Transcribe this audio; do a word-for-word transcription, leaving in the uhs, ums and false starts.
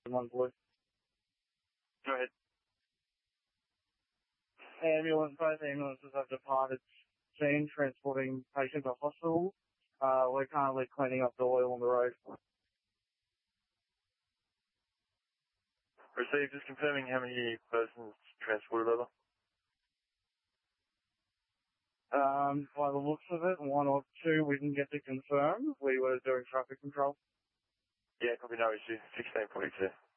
one blue. Go ahead. Ambulance, both ambulances have departed scene, transporting patient to hospital. Uh, we're currently cleaning up the oil on the road. Received, just confirming how many persons transported over. Um, by the looks of it, one or two we didn't get to confirm. We were doing traffic control. Yeah, copy, no issue. sixteen forty-two.